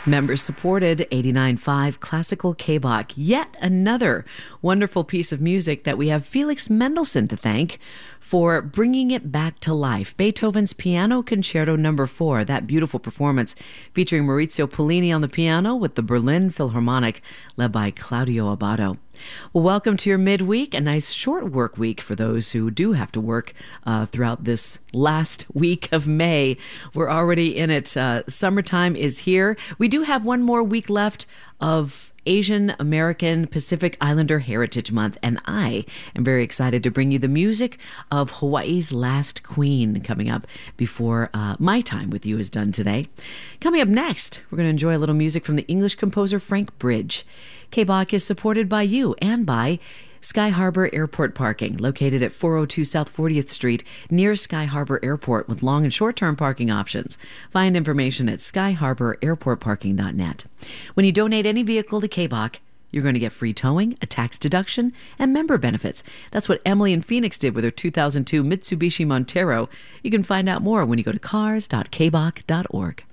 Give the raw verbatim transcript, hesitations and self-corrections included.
Member-supported eighty-nine point five Classical K-Bach. Yet another wonderful piece of music that we have Felix Mendelssohn to thank for bringing it back to life. Beethoven's Piano Concerto Number four, that beautiful performance featuring Maurizio Pollini on the piano with the Berlin Philharmonic led by Claudio Abbado. Well, welcome to your midweek, a nice short work week for those who do have to work uh, throughout this last week of May. We're already in it. Uh, summertime is here. We do have one more week left of Asian American Pacific Islander Heritage Month, and I am very excited to bring you the music of Hawaii's last queen coming up before uh, my time with you is done today. Coming up next, we're going to enjoy a little music from the English composer Frank Bridge. K-Bach is supported by you and by Sky Harbor Airport Parking, located at four oh two South fortieth Street near Sky Harbor Airport with long and short-term parking options. Find information at sky harbor airport parking dot net. When you donate any vehicle to K-Bach, you're going to get free towing, a tax deduction, and member benefits. That's what Emily in Phoenix did with her two thousand two Mitsubishi Montero. You can find out more when you go to cars dot k bach dot org.